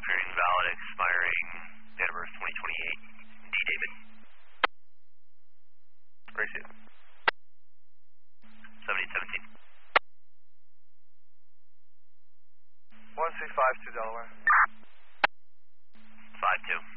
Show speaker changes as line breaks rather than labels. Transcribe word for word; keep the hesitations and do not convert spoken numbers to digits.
clear invalid, expiring date of birth twenty twenty-eight. D. David.
Race it.
seventy seventeen.
one six five two Delaware.
five two.